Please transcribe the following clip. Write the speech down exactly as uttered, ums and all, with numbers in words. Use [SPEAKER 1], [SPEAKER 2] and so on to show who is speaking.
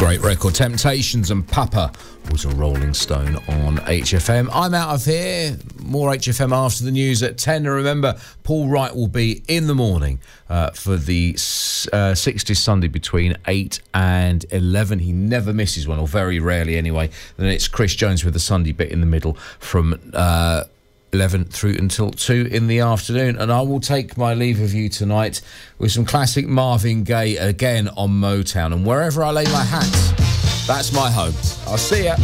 [SPEAKER 1] Great record. Temptations and Papa was a Rolling Stone on H F M. I'm out of here. More H F M after the news at ten. And remember, Paul Wright will be in the morning uh, for the uh, sixties Sunday between eight and eleven. He never misses one, or very rarely anyway. Then it's Chris Jones with the Sunday bit in the middle from uh, eleven through until two in the afternoon. And I will take my leave of you tonight with some classic Marvin Gaye again on Motown. And wherever I lay my hat, that's my home. I'll see ya.